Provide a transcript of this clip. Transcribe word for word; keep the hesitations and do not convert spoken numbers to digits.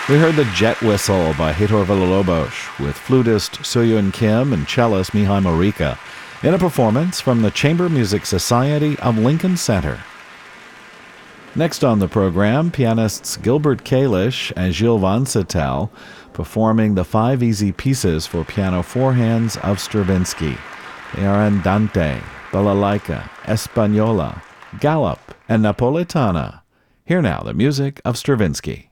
We heard the Jet Whistle by Heitor Villa-Lobos with flutist Soo-Yun Kim and cellist Mihai Morica in a performance from the Chamber Music Society of Lincoln Center. Next on the program, pianists Gilbert Kalish and Gilles Vansatel performing the five easy pieces for piano four hands of Stravinsky. They are Andante, Balalaika, Espagnola, Galop, and Napolitana. Here now the music of Stravinsky.